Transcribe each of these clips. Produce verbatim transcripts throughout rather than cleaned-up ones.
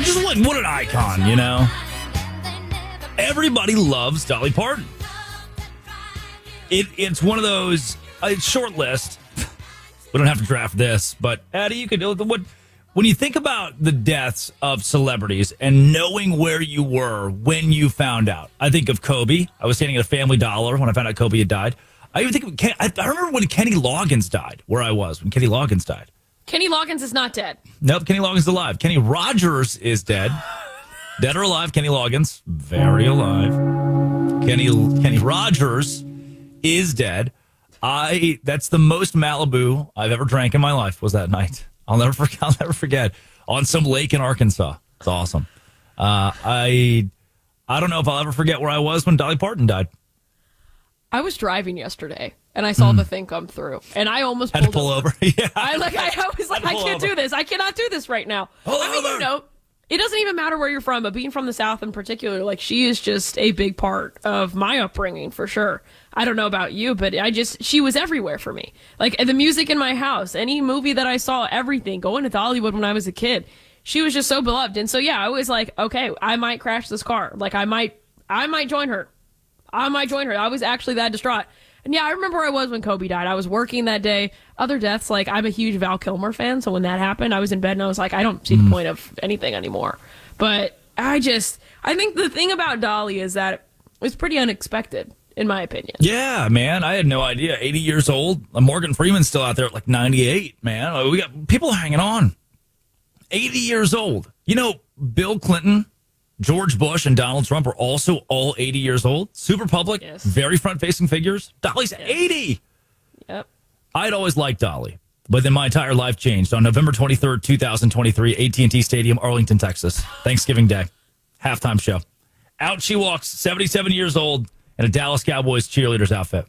Just what, what an icon, you know? Everybody loves Dolly Parton. It, it's one of those, a short list. We don't have to draft this, but Addie, you could do what when you think about the deaths of celebrities and knowing where you were when you found out. I think of Kobe. I was standing at a Family Dollar when I found out Kobe had died. I even think of Ken, I, I remember when Kenny Loggins died, where I was when Kenny Loggins died. Kenny Loggins is not dead. Nope, Kenny Loggins is alive. Kenny Rogers is dead. Dead or alive, Kenny Loggins, very alive. Kenny Kenny Rogers is dead. I that's the most Malibu I've ever drank in my life was that night. I'll never forget. I'll never forget. On some lake in Arkansas. It's awesome. Uh, I I don't know if I'll ever forget where I was when Dolly Parton died. I was driving yesterday and I saw mm. the thing come through, and I almost had pulled to pull over. over. Yeah, I like. I, I was like, I can't over. do this. I cannot do this right now. Pull I mean, over. you know, it doesn't even matter where you're from, but being from the South in particular, like she is just a big part of my upbringing for sure. I don't know about you, but I just, she was everywhere for me. Like the music in my house, any movie that I saw, everything, going to Hollywood when I was a kid, she was just so beloved. And so, yeah, I was like, okay, I might crash this car. Like I might, I might join her. I might join her. I was actually that distraught. And yeah, I remember where I was when Kobe died. I was working that day. Other deaths, like I'm a huge Val Kilmer fan. So when that happened, I was in bed and I was like, I don't see mm. the point of anything anymore. But I just, I think the thing about Dolly is that it was pretty unexpected, in my opinion. Yeah, man. I had no idea. eighty years old. Morgan Freeman's still out there at like ninety-eight, man. We got people hanging on. eighty years old. You know, Bill Clinton, George Bush, and Donald Trump are also all eighty years old. Super public, yes. Very front-facing figures. Dolly's yes. eighty. Yep. I'd always liked Dolly, but then my entire life changed on November twenty-third, twenty twenty-three, A T and T Stadium, Arlington, Texas. Thanksgiving Day. Halftime show. Out she walks, seventy-seven years old, in a Dallas Cowboys cheerleader's outfit.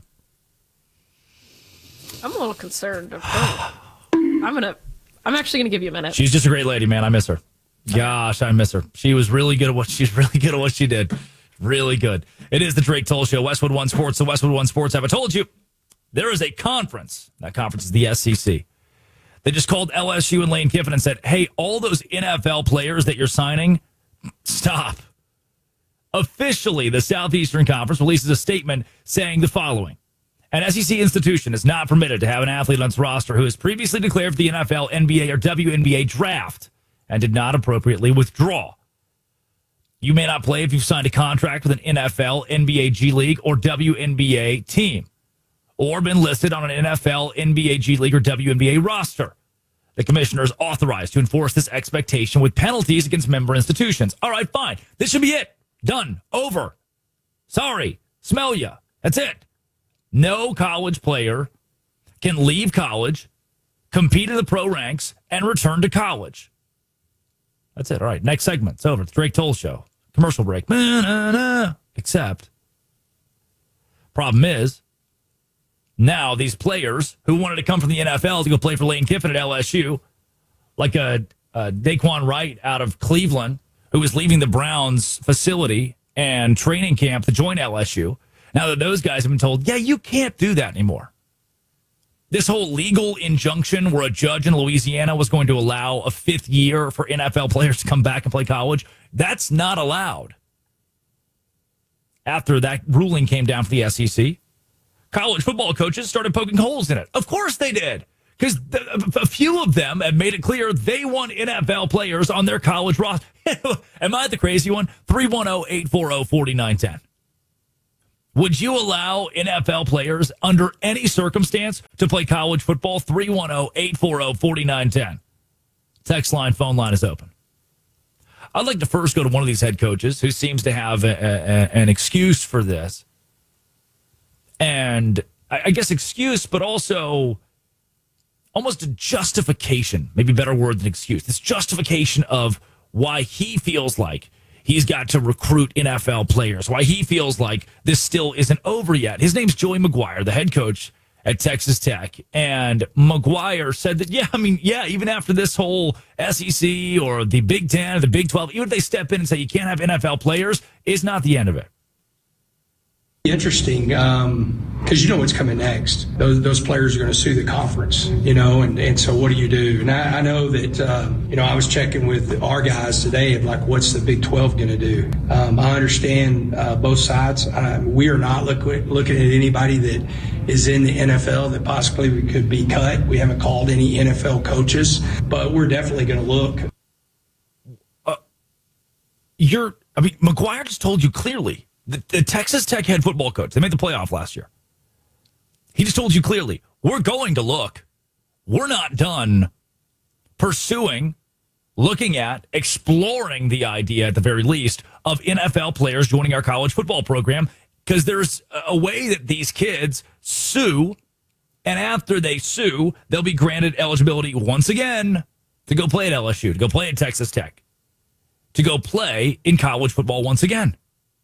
I'm a little concerned. I'm gonna. I'm actually gonna give you a minute. She's just a great lady, man. I miss her. Gosh, I miss her. She was really good at what she's really good at what she did. Really good. It is the Drake Toll Show. Westwood One Sports. The Westwood One Sports app. I told you there is a conference. That conference is the S E C. They just called L S U and Lane Kiffin and said, "Hey, all those N F L players that you're signing, stop." Officially, the Southeastern Conference releases a statement saying the following. An S E C institution is not permitted to have an athlete on its roster who has previously declared for the N F L, N B A, or W N B A draft and did not appropriately withdraw. You may not play if you've signed a contract with an N F L, N B A, G League, or W N B A team, or been listed on an N F L, N B A, G League, or W N B A roster. The commissioner is authorized to enforce this expectation with penalties against member institutions. All right, fine. This should be it. Done. Over. Sorry. Smell ya. That's it. No college player can leave college, compete in the pro ranks, and return to college. That's it. All right. Next segment. It's over. It's Drake Toll Show. Commercial break. Except, problem is, now these players who wanted to come from the N F L to go play for Lane Kiffin at L S U, like a, a Daquan Wright out of Cleveland, who was leaving the Browns facility and training camp to join L S U. Now that those guys have been told, yeah, you can't do that anymore. This whole legal injunction where a judge in Louisiana was going to allow a fifth year for N F L players to come back and play college, that's not allowed. After that ruling came down for the S E C, college football coaches started poking holes in it. Of course they did. Because a few of them have made it clear they want N F L players on their college roster. Am I the crazy one? three one zero, eight four zero, four nine one zero. Would you allow N F L players under any circumstance to play college football? three one zero, eight four zero, four nine one zero. Text line, phone line is open. I'd like to first go to one of these head coaches who seems to have a, a, an excuse for this. And I guess excuse, but also almost a justification, maybe a better word than excuse. This justification of why he feels like he's got to recruit N F L players, why he feels like this still isn't over yet. His name's Joey McGuire, the head coach at Texas Tech. And McGuire said that, yeah, I mean, yeah, even after this whole S E C or the Big Ten or the Big twelve, even if they step in and say you can't have N F L players, it's not the end of it. Interesting, um, because you know what's coming next. Those those players are going to sue the conference, you know, and, and so what do you do? And I, I know that, uh, you know, I was checking with our guys today of like, what's the Big twelve going to do? Um, I understand uh, both sides. Uh, we are not look, looking at anybody that is in the N F L that possibly could be cut. We haven't called any N F L coaches, but we're definitely going to look. Uh, you're, I mean, McGuire just told you clearly. The, the Texas Tech head football coach, they made the playoff last year. He just told you clearly, we're going to look. We're not done pursuing, looking at, exploring the idea at the very least of N F L players joining our college football program because there's a way that these kids sue, and after they sue, they'll be granted eligibility once again to go play at L S U, to go play at Texas Tech, to go play in college football once again.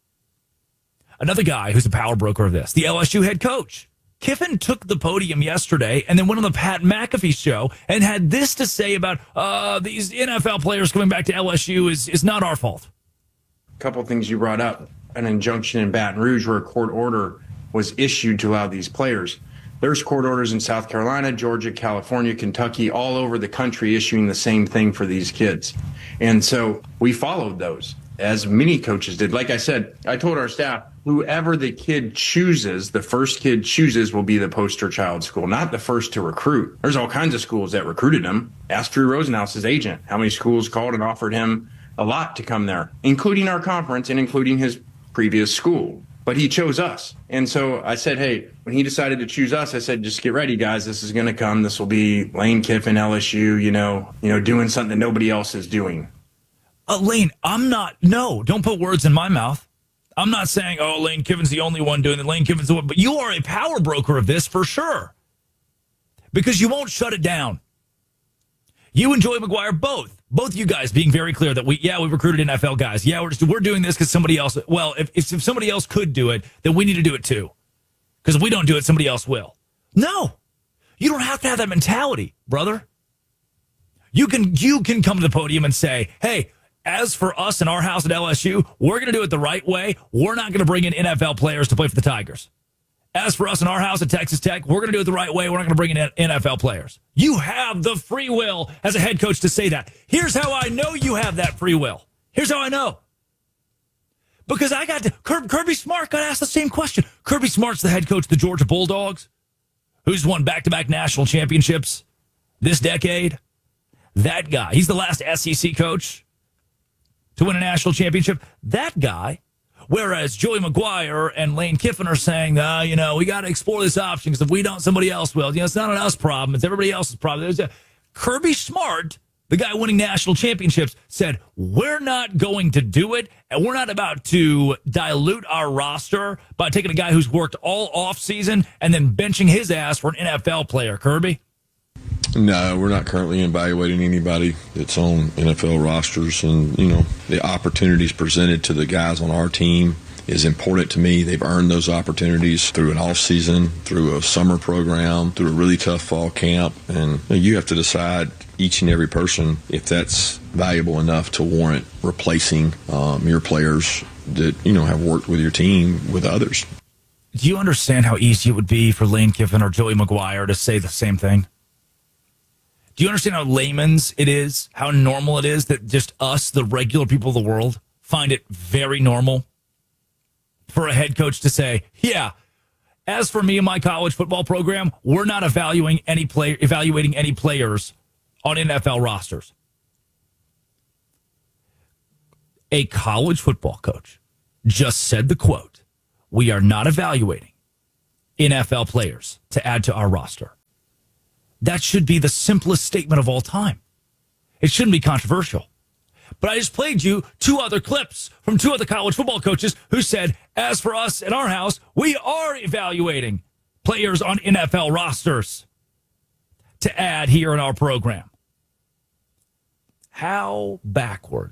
Another guy who's a power broker of this, the L S U head coach. Kiffin took the podium yesterday and then went on the Pat McAfee show and had this to say about uh, these N F L players coming back to L S U is, is not our fault. A couple things you brought up. An injunction in Baton Rouge where a court order was issued to allow these players. There's court orders in South Carolina, Georgia, California, Kentucky, all over the country issuing the same thing for these kids. And so we followed those, as many coaches did. Like I said, I told our staff, whoever the kid chooses, the first kid chooses will be the poster child school, not the first to recruit. There's all kinds of schools that recruited him. Ask Drew Rosenhaus, agent, how many schools called and offered him a lot to come there, including our conference and including his previous school. But he chose us. And so I said, hey, when he decided to choose us, I said, just get ready, guys. This is going to come. This will be Lane Kiffin, L S U, you know, you know, doing something that nobody else is doing. Uh, Lane, I'm not, no, don't put words in my mouth. I'm not saying, oh, Lane Kiffin's the only one doing it. Lane Kiffin's the one, but you are a power broker of this for sure. Because you won't shut it down. You and Joey McGuire, both, both you guys being very clear that we, yeah, we recruited N F L guys. Yeah, we're just, we're doing this because somebody else, well, if, if, if somebody else could do it, then we need to do it too. Because if we don't do it, somebody else will. No, you don't have to have that mentality, brother. You can, you can come to the podium and say, hey, as for us in our house at L S U, we're going to do it the right way. We're not going to bring in N F L players to play for the Tigers. As for us in our house at Texas Tech, we're going to do it the right way. We're not going to bring in N F L players. You have the free will as a head coach to say that. Here's how I know you have that free will. Here's how I know. Because I got to, Kirby Smart got asked the same question. Kirby Smart's the head coach of the Georgia Bulldogs, who's won back-to-back national championships this decade. That guy, he's the last S E C coach to win a national championship. That guy, whereas Joey McGuire and Lane Kiffin are saying, uh, you know, we got to explore this option because if we don't, somebody else will. You know, it's not an us problem. It's everybody else's problem. There's a, Kirby Smart, the guy winning national championships, said, we're not going to do it, and we're not about to dilute our roster by taking a guy who's worked all offseason and then benching his ass for an N F L player. Kirby? No, we're not currently evaluating anybody that's on N F L rosters. And, you know, the opportunities presented to the guys on our team is important to me. They've earned those opportunities through an off season, through a summer program, through a really tough fall camp. And you know, you have to decide, each and every person, if that's valuable enough to warrant replacing um, your players that, you know, have worked with your team with others. Do you understand how easy it would be for Lane Kiffin or Joey McGuire to say the same thing? Do you understand how layman's it is, how normal it is that just us, the regular people of the world, find it very normal for a head coach to say, yeah, as for me and my college football program, we're not evaluating any play, evaluating any players on N F L rosters. A college football coach just said the quote, we are not evaluating N F L players to add to our roster. That should be the simplest statement of all time. It shouldn't be controversial. But I just played you two other clips from two other college football coaches who said, as for us in our house, we are evaluating players on N F L rosters to add here in our program. How backward